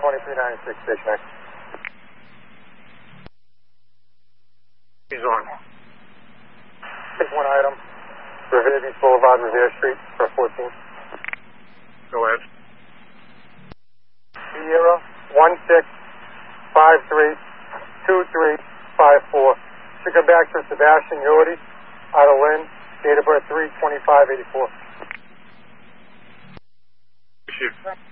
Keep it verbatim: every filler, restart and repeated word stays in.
twenty-three ninety-six, station X. He's on. Take one item. Revere Beach Boulevard, Revere Street, for fourteen. Go ahead. Sierra one six five three two three five four. Should come back to Sebastian Yordi, out of Lynn, date of birth three twenty-five eighty-four. Shoot.